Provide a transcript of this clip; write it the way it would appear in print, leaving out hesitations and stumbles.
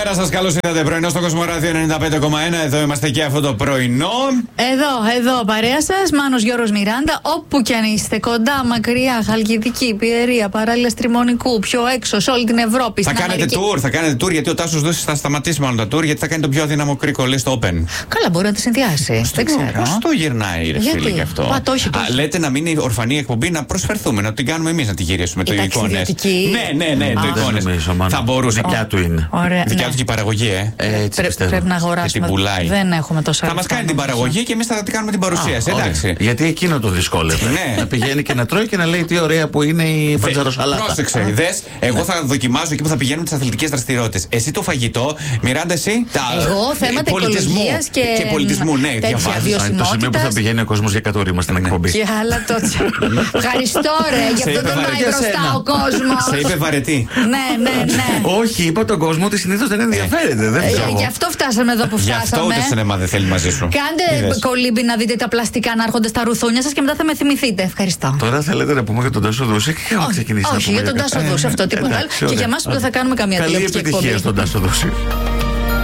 Καλημέρα σας, καλώς ήρθατε. Πρωινό στο Κοσμοράδιο 95,1. Εδώ είμαστε και αυτό το πρωινό. Εδώ, παρέα σας, Μάνος Γιώργος Μιράντα. Όπου κι αν είστε, κοντά, μακριά, Χαλκιδική, Πιερία, παράλληλα Στριμονικού, πιο έξω, σε όλη την Ευρώπη. Θα κάνετε tour, γιατί ο Τάσος Δούσης θα σταματήσει μάλλον τα tour, γιατί θα κάνει το πιο αδύναμο κρίκο στο Open. Καλά, μπορεί να τη συνδυάσει. Δεν ξέρω. Πώς το γυρνάει, ρε φίλε, γι' αυτό. Λέτε να μην είναι ορφανή εκπομπή, να προσφερθούμε, να την κάνουμε εμείς να τη γυρίσουμε. Το εικόνες. Ναι, το εικόνες. Θα μπορούσε. Δικιά του είναι. Δικιά του και η παραγωγή, Πρέπει να αγοράσουμε. Δεν έχουμε τόσα. Θα μας κάνει την παραγωγή και εμείς θα την κάνουμε την παρουσίαση, εντάξει. Γιατί εκείνο το δυσκόλευε. Να πηγαίνει και να τρώει και να λέει τι ωραία που είναι η παντζαροσαλάτα. Πρόσεξε, δες, εγώ θα δοκιμάζω εκεί που θα πηγαίνουν τις αθλητικές δραστηριότητες. Εσύ το φαγητό, Μιράντα, εσύ εγώ θέματα οικολογίας και πολιτισμού, ναι, διαβάζω. Το σημείο που θα πηγαίνει ο κόσμος για κατόριμα στην εκπομπή. Και άλλα τόσο. Ευχαριστώ, ρε, γι' αυτό δεν πάει μπροστά ο κόσμος. Σε είπε βαρετή. Ναι. Όχι, είπα τον κόσμο ότι συνήθως δεν ενδιαφέρεται. Γι' αυτό φτάσαμε εδώ που φτάσαμε. Γι' αυτό ούτε σινεμά δεν θέλει μαζί σου. Κάντε κολύμπι να δείτε τα πλαστικά να έρχονται στα ρουθούνια σας και μετά θα με θυμηθείτε. Ευχαριστώ. Τώρα θέλετε να πούμε για τον Τάσο Δούση και να ξεκινήσουμε. Όχι, για τον Τάσο Δούση, αυτό τίποτα άλλο. Και για εμάς που δεν θα κάνουμε καμία τηλεοπτική εκπομπή. Καλή επιτυχία στον Τάσο Δούση.